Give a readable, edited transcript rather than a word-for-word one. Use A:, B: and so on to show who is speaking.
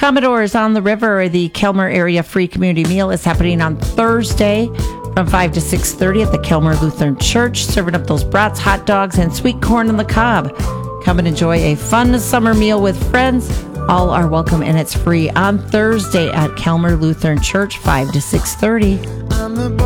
A: Commodores on the River, the Kelmer Area Free Community Meal is happening on Thursday from 5 to 6:30 at the Kelmer Lutheran Church, serving up those brats, hot dogs, and sweet corn on the cob. Come and enjoy a fun summer meal with friends. All are welcome, and it's free on Thursday at Kelmer Lutheran Church, 5 to 6:30.